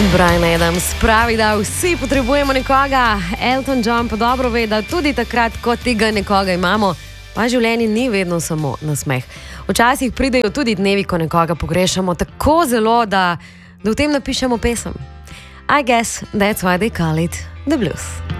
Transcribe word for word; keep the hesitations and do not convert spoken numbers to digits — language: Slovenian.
Bryan Adams pravi, da vsi potrebujemo nekoga. Elton John pa dobro ve, da tudi takrat, ko tega nekoga imamo, pa življenje ni vedno samo nasmeh. Včasih pridejo tudi dnevi, ko nekoga pogrešamo tako zelo, da, da v tem napišemo pesem. I guess that's why they call it the blues.